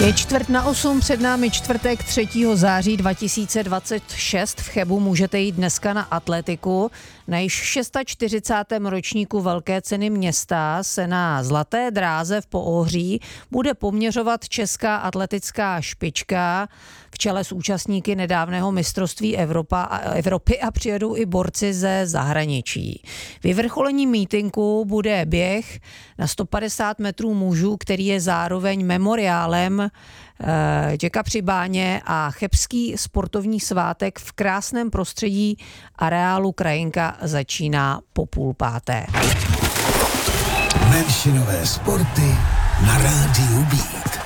Je 7:45, před námi čtvrtek 3. září 2026. V Chebu můžete jít dneska na atletiku. Na již 640. ročníku Velké ceny města se na zlaté dráze v Poohří bude poměřovat česká atletická špička v čele s účastníky nedávného mistrovství Evropy a přijedou i borci ze zahraničí. Vyvrcholením mítinku bude běh na 150 metrů mužů, který je zároveň memoriálem Jacka Přibáně, a chebský sportovní svátek v krásném prostředí areálu Krajinka začíná po 4:30. Menšinové sporty na rádiu Beat.